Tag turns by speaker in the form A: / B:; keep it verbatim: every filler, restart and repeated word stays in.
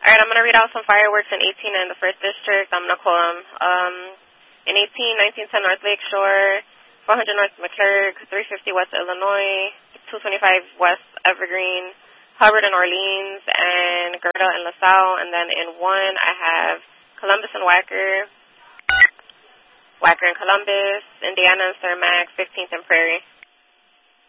A: All right, I'm going to read out some fireworks in eighteen in the first district. I'm going to call them. Um, in eighteen, nineteen ten North Lakeshore, four hundred North McClurg, three fifty West Illinois, two twenty-five West Evergreen, Hubbard and Orleans, and Gerda and LaSalle. And then in one, I have Columbus and Wacker, Wacker and Columbus, Indiana and Cermak, fifteenth and Prairie.